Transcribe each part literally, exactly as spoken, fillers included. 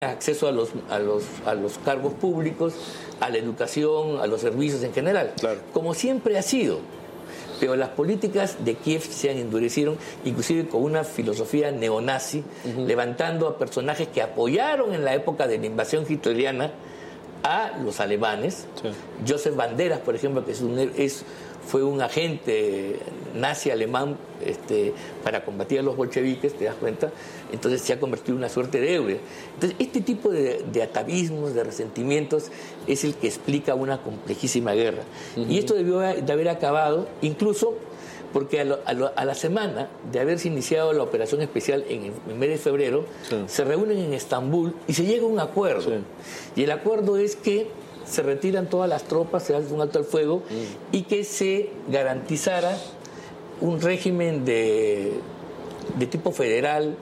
acceso a los, a los, a los cargos públicos, a la educación, a los servicios en general, claro. como siempre ha sido. Pero las políticas de Kiev se endurecieron, inclusive con una filosofía neonazi, uh-huh. levantando a personajes que apoyaron en la época de la invasión hitleriana a los alemanes. Sí. Joseph Banderas, por ejemplo, que es un, es, fue un agente nazi alemán este, para combatir a los bolcheviques, ¿te das cuenta? Entonces se ha convertido en una suerte de héroe. Entonces, este tipo de, de atavismos, de resentimientos, es el que explica una complejísima guerra. Uh-huh. Y esto debió de haber acabado, incluso porque a, lo, a, lo, a la semana de haberse iniciado la operación especial en el, en el mes de febrero, sí. se reúnen en Estambul y se llega a un acuerdo. Sí. Y el acuerdo es que se retiran todas las tropas, se hace un alto al fuego mm. y que se garantizara un régimen de, de tipo federal,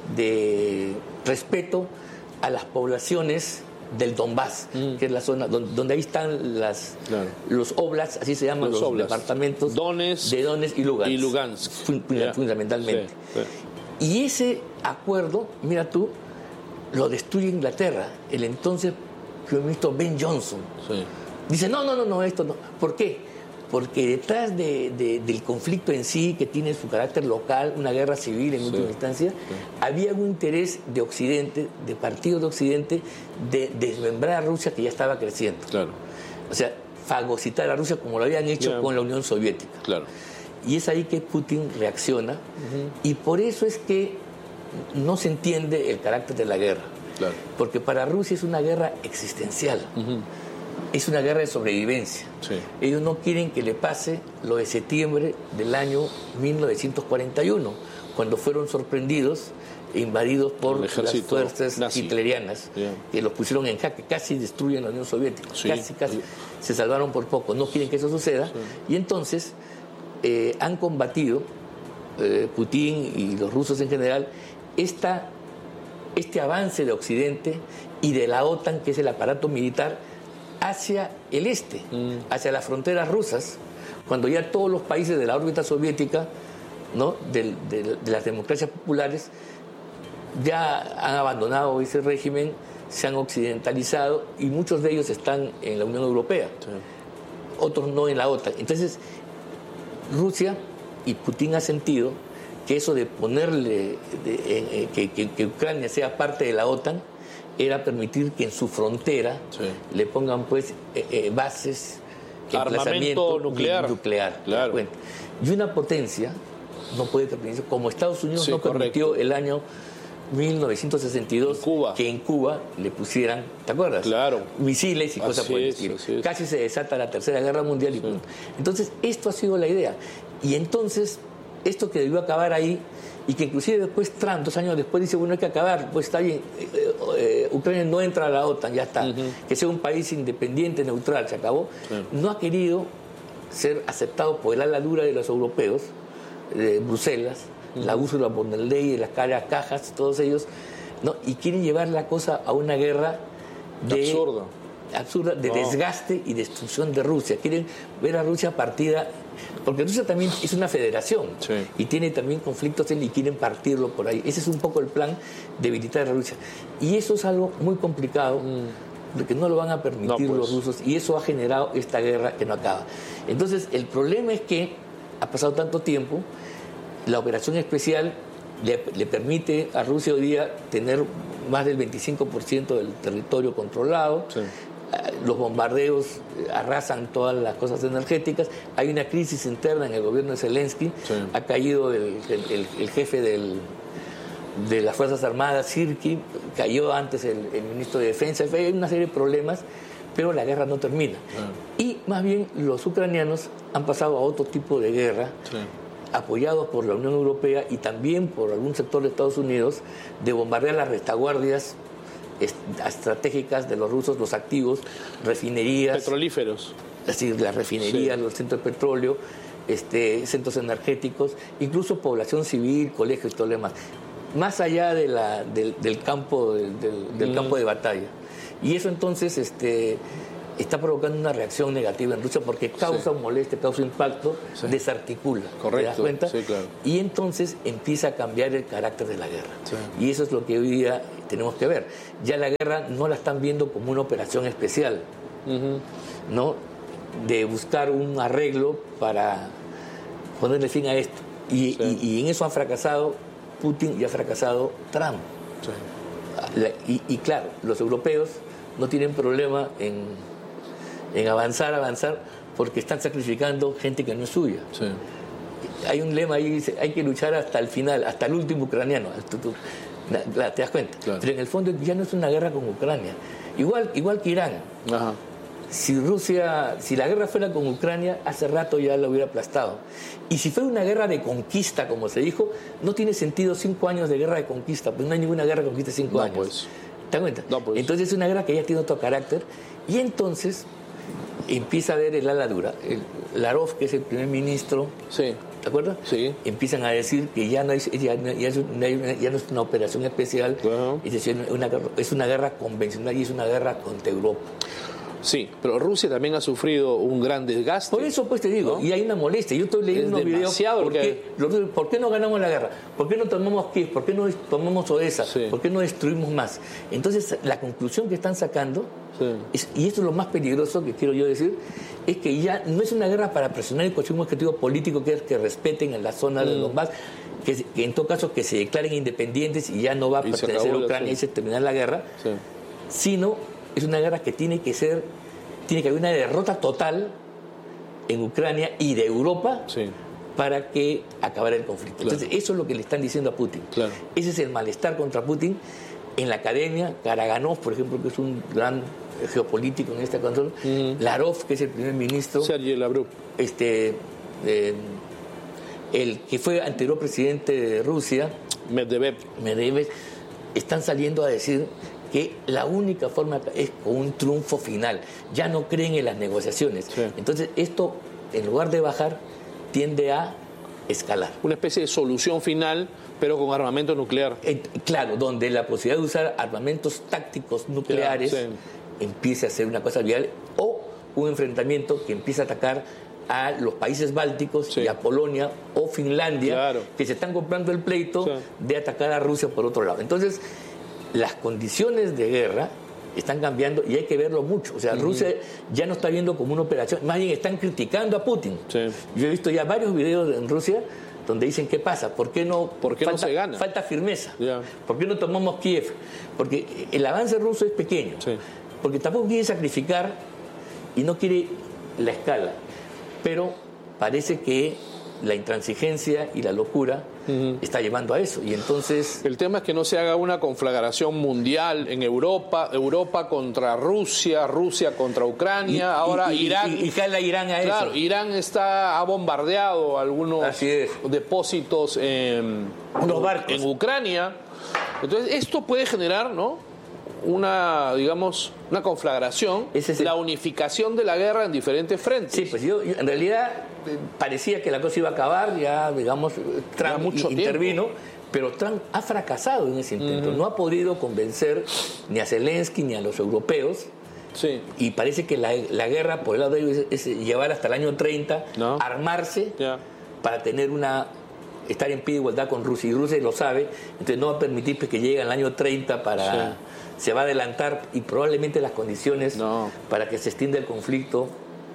de respeto a las poblaciones del Donbass, mm. que es la zona donde, donde ahí están las, claro. los oblasts, así se llaman los, los departamentos Donetsk de Donetsk y Lugansk, y Lugansk. Yeah. fundamentalmente. Sí, sí. Y ese acuerdo, mira tú, lo destruye Inglaterra. El entonces primer ministro Ben Johnson sí. dice, no, no, no, no, esto no. ¿Por qué? Porque detrás de, de, del conflicto en sí, que tiene su carácter local, una guerra civil en sí, última instancia, sí. había un interés de Occidente, de partidos de Occidente, de desmembrar a Rusia, que ya estaba creciendo. Claro. O sea, fagocitar a Rusia como lo habían hecho yeah. con la Unión Soviética. Claro. Y es ahí que Putin reacciona, uh-huh. y por eso es que no se entiende el carácter de la guerra. Claro. Porque para Rusia es una guerra existencial. Uh-huh. Es una guerra de sobrevivencia. Sí. Ellos no quieren que le pase lo de septiembre del año mil novecientos cuarenta y uno, cuando fueron sorprendidos e invadidos por las fuerzas nazi. hitlerianas, yeah. que los pusieron en jaque, casi destruyen la Unión Soviética, sí. casi, casi, se salvaron por poco. No quieren que eso suceda, sí. y entonces eh, han combatido, eh, Putin y los rusos en general, esta, este avance de Occidente y de la OTAN, que es el aparato militar, hacia el este, mm. hacia las fronteras rusas, cuando ya todos los países de la órbita soviética, ¿no? de, de, de las democracias populares, ya han abandonado ese régimen, se han occidentalizado y muchos de ellos están en la Unión Europea, sí. otros no en la OTAN. Entonces, Rusia y Putin ha sentido que eso de ponerle, de, eh, que, que, que Ucrania sea parte de la OTAN, era permitir que en su frontera sí. le pongan pues eh, eh, bases, armamento nuclear, nuclear claro. y una potencia no puede permitir, como Estados Unidos sí, no permitió correcto. el año mil novecientos sesenta y dos Cuba. que en Cuba le pusieran, ¿te acuerdas? Claro. Misiles y así cosas por el estilo. Casi se desata la Tercera Guerra Mundial. Sí. Y entonces, esto ha sido la idea. Y entonces, esto que debió acabar ahí, y que inclusive después Trump, dos años después, dice, bueno, hay que acabar, pues está bien, eh, eh, Ucrania no entra a la OTAN, ya está, uh-huh. que sea un país independiente, neutral, se acabó. Sí. No ha querido ser aceptado por el ala dura de los europeos, de Bruselas, uh-huh. la Ursula von der Leyen, las caras cajas, todos ellos, ¿no? Y quieren llevar la cosa a una guerra de... absurda. absurda, de no. desgaste y destrucción de Rusia. Quieren ver a Rusia partida, porque Rusia también es una federación sí. y tiene también conflictos y quieren partirlo por ahí. Ese es un poco el plan, debilitar a Rusia. Y eso es algo muy complicado, mm. porque no lo van a permitir no, pues. los rusos, y eso ha generado esta guerra que no acaba. Entonces, el problema es que ha pasado tanto tiempo, la operación especial le, le permite a Rusia hoy día tener más del veinticinco por ciento del territorio controlado. Sí. Los bombardeos arrasan todas las cosas energéticas. Hay una crisis interna en el gobierno de Zelensky. Sí. Ha caído el, el, el jefe del, de las Fuerzas Armadas, Sirski, cayó antes el, el ministro de Defensa. Hay una serie de problemas, pero la guerra no termina. Sí. Y más bien los ucranianos han pasado a otro tipo de guerra, sí. apoyados por la Unión Europea y también por algún sector de Estados Unidos, de bombardear las retaguardias estratégicas de los rusos, los activos, refinerías, petrolíferos, es decir, las refinerías, sí. los centros de petróleo, este, centros energéticos, incluso población civil, colegios y todo lo demás, más allá de la, del, del campo del, del, del mm. campo de batalla. Y eso entonces este, está provocando una reacción negativa en Rusia porque causa sí. molestia, causa impacto, sí. desarticula. Correcto. ¿Te das cuenta? Sí, claro. Y entonces empieza a cambiar el carácter de la guerra. Sí. Y eso es lo que hoy día tenemos que ver. Ya la guerra no la están viendo como una operación especial, uh-huh. ¿no? De buscar un arreglo para ponerle fin a esto. Y, sí. y, y en eso ha fracasado Putin y ha fracasado Trump. Sí. La, y, y claro, los europeos no tienen problema en, en avanzar, avanzar, porque están sacrificando gente que no es suya. Sí. Hay un lema ahí que dice, hay que luchar hasta el final, hasta el último ucraniano. ¿Te das cuenta? Claro. Pero en el fondo ya no es una guerra con Ucrania. Igual, igual que Irán. Ajá. Si Rusia, si la guerra fuera con Ucrania, hace rato ya la hubiera aplastado. Y si fuera una guerra de conquista, como se dijo, no tiene sentido cinco años de guerra de conquista, pues no hay ninguna guerra de conquista de cinco no, años. Pues. ¿Te das cuenta? No, pues. Entonces es una guerra que ya tiene otro carácter. Y entonces empieza a ver el ala dura. El Lavrov, que es el primer ministro, sí. ¿te acuerdas? Sí. Empiezan a decir que ya no es, ya, ya es, una, ya no es una operación especial, uh-huh. es decir, una, es una guerra convencional y es una guerra contra Europa. Sí, pero Rusia también ha sufrido un gran desgaste. Por eso pues te digo, ¿no? Y hay una molestia. Yo estoy leyendo unos videos. ¿Por qué, ¿Por qué no ganamos la guerra? ¿Por qué no tomamos Kiev? ¿Por qué no tomamos Odessa? Sí. ¿Por qué no destruimos más? Entonces, la conclusión que están sacando, sí. es, y esto es lo más peligroso que quiero yo decir, es que ya no es una guerra para presionar y conseguir un objetivo político, que es que respeten en la zona mm. de Donbass, que, que en todo caso que se declaren independientes y ya no va a y pertenecer a Ucrania y se terminar la guerra, sí. sino es una guerra que tiene que ser, tiene que haber una derrota total en Ucrania y de Europa sí. para que acabara el conflicto. Claro. Entonces, eso es lo que le están diciendo a Putin. Claro. Ese es el malestar contra Putin. En la academia, Karaganov, por ejemplo, que es un gran geopolítico en este control, uh-huh. Lavrov, que es el primer ministro, Sergei Lavrov, este, eh, el que fue anterior presidente de Rusia, Medvedev, Medvedev, están saliendo a decir que la única forma es con un triunfo final. Ya no creen en las negociaciones. Sí. Entonces, esto, en lugar de bajar, tiende a escalar. Una especie de solución final, pero con armamento nuclear. Eh, claro, donde la posibilidad de usar armamentos tácticos nucleares sí. empiece a ser una cosa viable, o un enfrentamiento que empiece a atacar a los países bálticos sí. y a Polonia o Finlandia, claro. que se están comprando el pleito sí. de atacar a Rusia por otro lado. Entonces, las condiciones de guerra están cambiando y hay que verlo mucho. O sea, uh-huh. Rusia ya no está viendo como una operación, más bien están criticando a Putin. Sí. Yo he visto ya varios videos en Rusia donde dicen, ¿qué pasa? ¿Por qué no, ¿Por qué falta, no se gana? Falta firmeza. Yeah. ¿Por qué no tomamos Kiev? Porque el avance ruso es pequeño. Sí. Porque tampoco quiere sacrificar y no quiere la escala. Pero parece que la intransigencia y la locura uh-huh. está llevando a eso. Y entonces el tema es que no se haga una conflagración mundial en Europa, Europa contra Rusia, Rusia contra Ucrania, y, ahora y, Irán. Y, y, y jala Irán a claro, eso. Irán está, ha bombardeado algunos depósitos en, unos barcos en Ucrania. Entonces esto puede generar, ¿no?, una, digamos, una conflagración, es la unificación de la guerra en diferentes frentes. Sí, pues yo, yo en realidad parecía que la cosa iba a acabar, ya, digamos, Trump mucho intervino, tiempo. Pero Trump ha fracasado en ese intento. Uh-huh. No ha podido convencer ni a Zelensky ni a los europeos. Sí. Y parece que la, la guerra, por el lado de ellos, es, es llevar hasta el año treinta, no. armarse yeah. para tener una... estar en pie de igualdad con Rusia, y Rusia lo sabe, entonces no va a permitir que llegue al año treinta para... Sí. Se va a adelantar y probablemente las condiciones no. para que se extienda el conflicto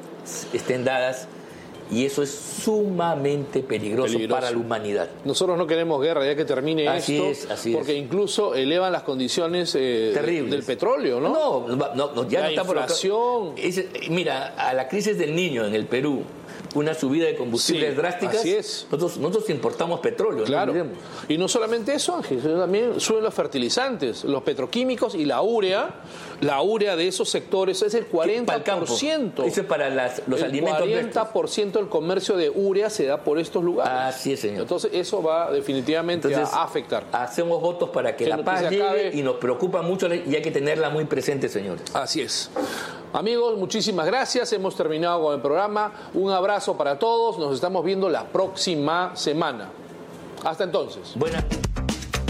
estén dadas, y eso es sumamente peligroso, peligroso para la humanidad. Nosotros no queremos guerra, ya que termine así esto, es, así porque es. incluso elevan las condiciones eh, del petróleo, ¿no? No, no, no ya la no está inflación. Por es, mira, a la crisis del Niño en el Perú, una subida de combustibles sí, drásticas. Así es. Nosotros, nosotros importamos petróleo. Claro. No y no solamente eso, Ángel, también suben los fertilizantes, los petroquímicos y la urea. La urea de esos sectores es el cuarenta por ciento. Eso es para las, los el alimentos. El cuarenta por ciento del comercio de urea se da por estos lugares. Así es, señor. Entonces eso va definitivamente Entonces, a afectar. Hacemos votos para que, que la paz llegue, y nos preocupa mucho y hay que tenerla muy presente, señores. Así es. Amigos, muchísimas gracias. Hemos terminado con el programa. Un abrazo para todos. Nos estamos viendo la próxima semana. Hasta entonces. Buenas.